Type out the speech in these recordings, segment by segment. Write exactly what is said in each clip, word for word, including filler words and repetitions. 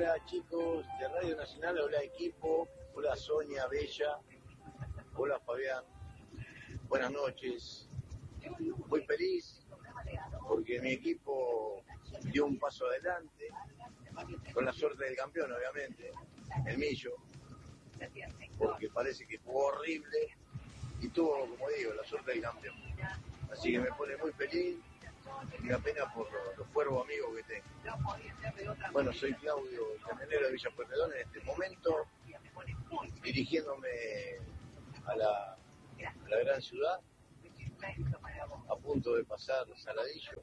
Hola chicos de Radio Nacional, hola equipo, hola Sonia Bella, hola Fabián, buenas noches. Muy feliz porque mi equipo dio un paso adelante, con la suerte del campeón obviamente, el Millo, porque parece que jugó horrible y tuvo, como digo, la suerte del campeón. Así que me pone muy feliz y me apena por los, los cuervos amigos que tengo. Bueno, soy Claudio Camionero de Villa Pueyrredón en este momento, dirigiéndome a la, a la gran ciudad, a punto de pasar Saladillo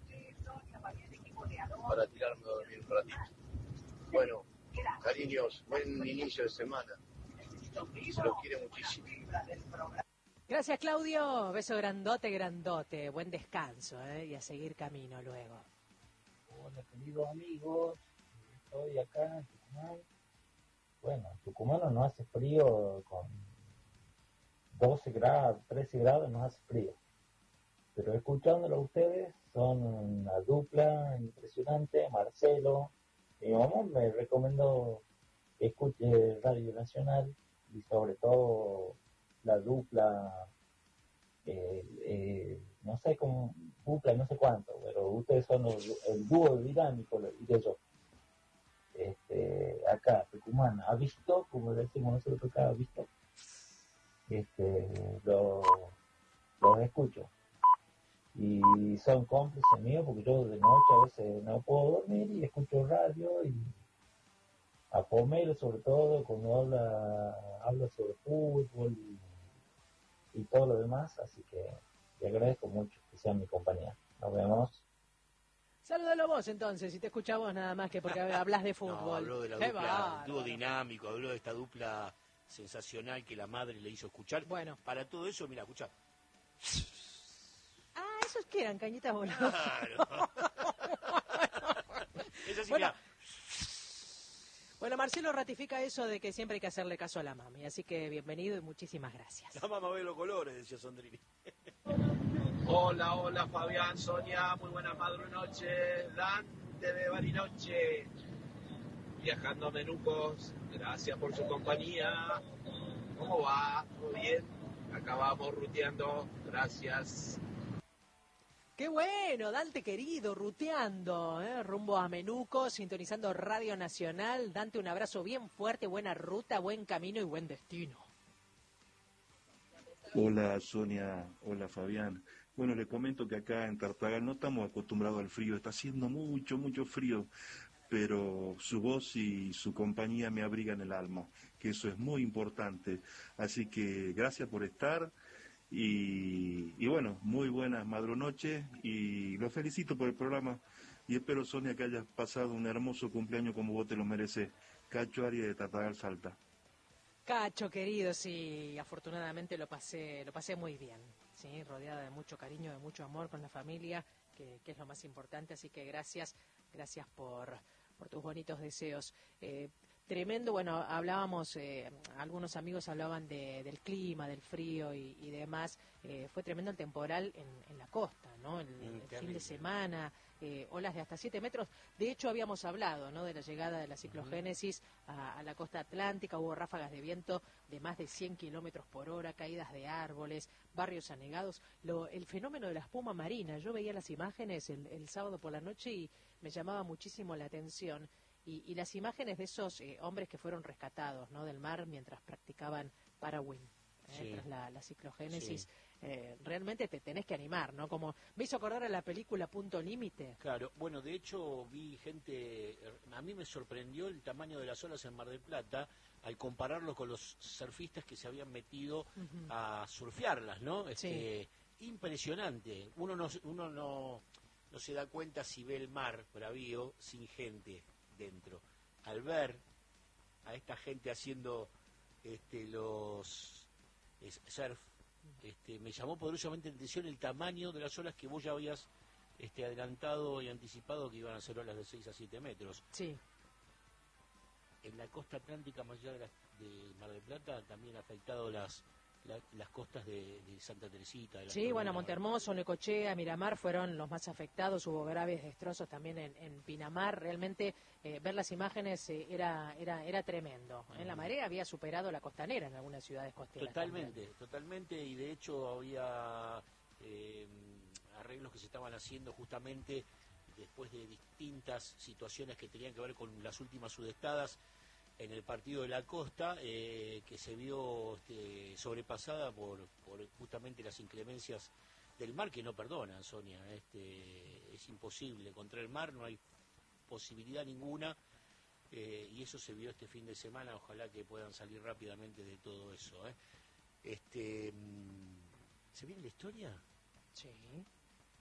para tirarme a dormir un ratito. Bueno, cariños, buen inicio de semana. Se los quiere muchísimo. Gracias, Claudio. Beso grandote, grandote. Buen descanso, ¿eh? Y a seguir camino luego. Hola, queridos amigos. Estoy acá en Tucumán. Bueno, en Tucumán no hace frío, con doce grados, trece grados no hace frío. Pero escuchándolo a ustedes, son una dupla impresionante. Marcelo, mi mamá me recomendó que escuche Radio Nacional y sobre todo la dupla, eh, eh, no sé cómo, dupla no sé cuánto, pero ustedes son el, el dúo dinámico, lo diré yo. Este, acá, Tucumán, ha visto, como decimos nosotros acá, ha visto, este, los lo escucho. Y son cómplices míos porque yo de noche a veces no puedo dormir y escucho radio y a Pomelo sobre todo cuando habla habla sobre fútbol y, y todo lo demás, así que le agradezco mucho que sean mi compañía. Nos vemos. Salúdalo vos entonces, si te escuchamos nada más que porque hablas de fútbol. No, habló de la Qué dupla, bárbaro. dúo dinámico, habló de esta dupla sensacional que la madre le hizo escuchar. Bueno. Para todo eso, mira, escucha. Ah, esos que eran cañitas voladas. Claro. Eso sí, Bueno. mira. Bueno, Marcelo ratifica eso de que siempre hay que hacerle caso a la mami, así que bienvenido y muchísimas gracias. La mamá ve los colores, decía Sondrini. Hola, hola Fabián, Sonia, muy buenas madrunoches, Dante de Bariloche, viajando a Menucos, gracias por su compañía. ¿Cómo va? ¿Todo bien? Acá vamos ruteando, gracias. Qué bueno, Dante querido, ruteando, ¿eh? Rumbo a Menuco, sintonizando Radio Nacional. Dante, un abrazo bien fuerte, buena ruta, buen camino y buen destino. Hola Sonia, hola Fabián. Bueno, le comento que acá en Tartagal no estamos acostumbrados al frío, está haciendo mucho, mucho frío, pero su voz y su compañía me abrigan el alma, que eso es muy importante. Así que gracias por estar. Y, y bueno, muy buenas madrunoches y los felicito por el programa y espero, Sonia, que hayas pasado un hermoso cumpleaños como vos te lo mereces. Cacho Arias de Tartagal, Salta. Cacho querido, sí, afortunadamente lo pasé, lo pasé muy bien, sí, rodeada de mucho cariño, de mucho amor con la familia, que, que es lo más importante, así que gracias, gracias por, por tus bonitos deseos. Eh, Tremendo, bueno, hablábamos, eh, algunos amigos hablaban de, del clima, del frío y, y demás. Eh, fue tremendo el temporal en, en la costa, ¿no? El, el fin de semana, eh, olas de hasta siete metros. De hecho, habíamos hablado, ¿no?, de la llegada de la ciclogénesis a, a la costa atlántica. Hubo ráfagas de viento de más de cien kilómetros por hora, caídas de árboles, barrios anegados. Lo, el fenómeno de la espuma marina, yo veía las imágenes el, el sábado por la noche y me llamaba muchísimo la atención. Y, y las imágenes de esos eh, hombres que fueron rescatados, ¿no?, del mar mientras practicaban parawind, eh, sí. tras la, la ciclogénesis, sí. eh, realmente te tenés que animar, ¿no? Como me hizo acordar a la película Punto Límite. Claro, bueno, de hecho vi gente, a mí me sorprendió el tamaño de las olas en Mar del Plata al compararlo con los surfistas que se habían metido uh-huh. a surfearlas, ¿no? Este, sí. Impresionante. Uno no, uno no, no se da cuenta si ve el mar bravío sin gente dentro. Al ver a esta gente haciendo este los es, surf, este me llamó poderosamente la atención el tamaño de las olas que vos ya habías este adelantado y anticipado que iban a ser olas de seis a siete metros. Sí. En la costa atlántica, más allá de, la, de Mar del Plata, también ha afectado las la, las costas de, de Santa Teresita. De la Sí, bueno, Colina. Montehermoso, Necochea, Miramar fueron los más afectados, hubo graves destrozos también en, en Pinamar, realmente eh, ver las imágenes eh, era era era tremendo. En la marea había superado la costanera en algunas ciudades costeras. Totalmente, también. totalmente, y de hecho había eh, arreglos que se estaban haciendo justamente después de distintas situaciones que tenían que ver con las últimas sudestadas en el partido de la costa, eh, que se vio este, sobrepasada por, por justamente las inclemencias del mar, que no perdonan, Sonia. Este, es imposible, contra el mar no hay posibilidad ninguna, eh, y eso se vio este fin de semana. Ojalá que puedan salir rápidamente de todo eso. ¿eh? Este, ¿Se viene la historia? Sí.